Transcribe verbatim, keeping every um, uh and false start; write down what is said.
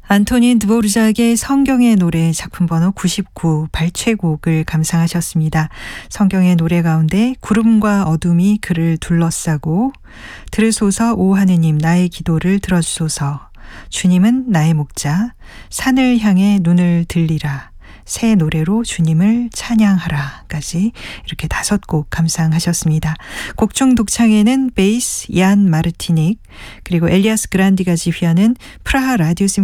안토닌 드보르작의 성경의 노래 작품 번호 구십구 발췌곡을 감상하셨습니다. 성경의 노래 가운데 구름과 어둠이 그를 둘러싸고 들으소서 오 하느님 나의 기도를 들어주소서 주님은 나의 목자 산을 향해 눈을 들리라 새 노래로 주님을 찬양하라까지 이렇게 다섯 곡 감상하셨습니다. 곡중 독창에는 베이스 얀 마르티닉 그리고 엘리아스 그란디가 지휘하는 프라하 라디오